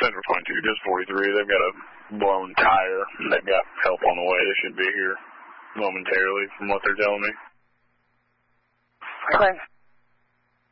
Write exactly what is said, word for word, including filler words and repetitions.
Central twenty-two, just forty-three. They've got a blown tire. They've got help on the way. They should be here momentarily from what they're telling me. Okay.